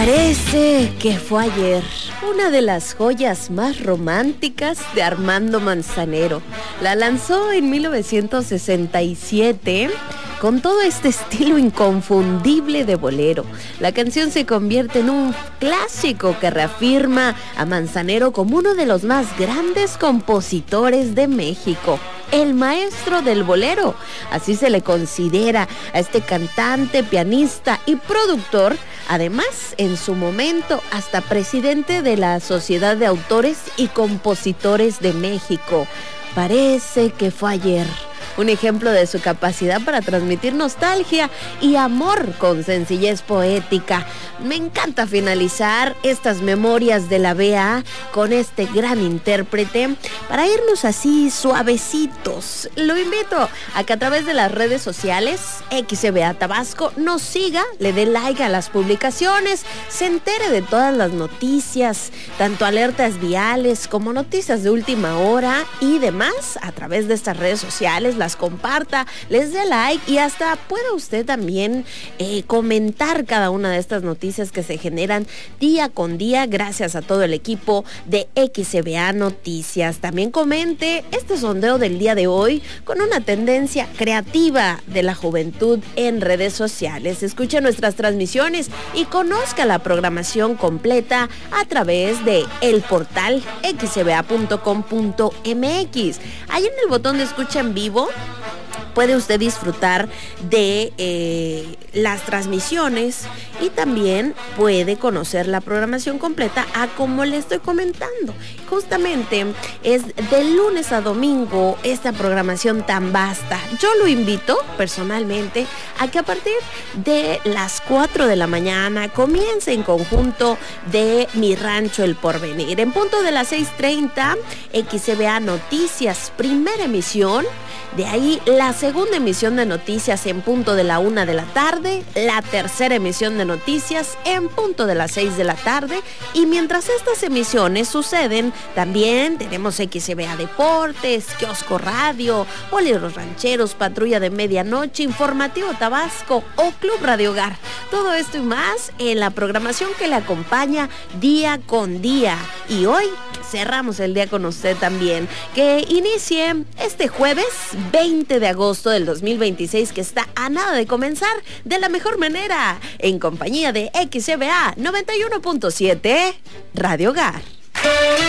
Parece que fue ayer, una de las joyas más románticas de Armando Manzanero. La lanzó en 1967 con todo este estilo inconfundible de bolero. La canción se convierte en un clásico que reafirma a Manzanero como uno de los más grandes compositores de México. El maestro del bolero, así se le considera a este cantante, pianista y productor, además en su momento hasta presidente de la Sociedad de Autores y Compositores de México. Parece que fue ayer. Un ejemplo de su capacidad para transmitir nostalgia y amor con sencillez poética. Me encanta finalizar estas memorias de la BA con este gran intérprete para irnos así suavecitos. Lo invito a que a través de las redes sociales XBA Tabasco nos siga, le dé like a las publicaciones, se entere de todas las noticias, tanto alertas viales como noticias de última hora y demás a través de estas redes sociales. Las comparta, les dé like y hasta pueda usted también comentar cada una de estas noticias que se generan día con día gracias a todo el equipo de XBA Noticias. También comente este sondeo del día de hoy con una tendencia creativa de la juventud en redes sociales. Escuche nuestras transmisiones y conozca la programación completa a través de el portal xba.com.mx. Ahí en el botón de escucha en vivo puede usted disfrutar de las transmisiones y también puede conocer la programación completa a como le estoy comentando. Justamente es de lunes a domingo esta programación tan vasta. Yo lo invito personalmente a que a partir de las 4 de la mañana comience en conjunto de Mi Rancho El Porvenir. En punto de las 6:30, XBA Noticias, primera emisión. De ahí la segunda emisión de noticias en punto de la 1 de la tarde, la tercera emisión de noticias en punto de las 6 de la tarde. Y mientras estas emisiones suceden, también tenemos XBA Deportes, Kiosco Radio, Boleros Rancheros, Patrulla de Medianoche, Informativo Tabasco o Club Radio Hogar. Todo esto y más en la programación que le acompaña día con día. Y hoy cerramos el día con usted también. Que inicie este jueves 20 de agosto del 2026, que está a nada de comenzar de la mejor manera, en compañía de XBA 91.7 Radio Hogar.